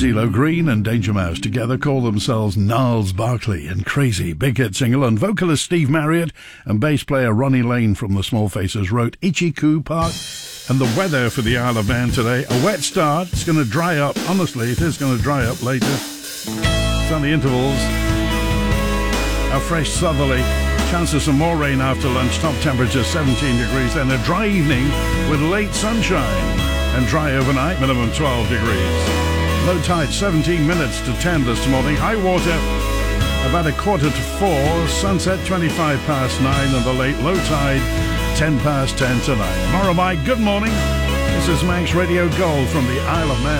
CeeLo Green and Danger Mouse together call themselves Gnarls Barkley and Crazy. Big hit single, and vocalist Steve Marriott and bass player Ronnie Lane from the Small Faces wrote Itchy Coo Park. And the weather for the Isle of Man today, a wet start. It's going to dry up. Honestly, it is going to dry up later. Sunny intervals. A fresh southerly. Chance of some more rain after lunch. Top temperature 17 degrees. Then a dry evening with late sunshine. And dry overnight, minimum 12 degrees. Low tide 17 minutes to 10 this morning. High water about 4:45. Sunset 25 past 9. And the late low tide 10 past 10 tonight. Tomorrow, my good morning. This is Manx Radio Gold from the Isle of Man.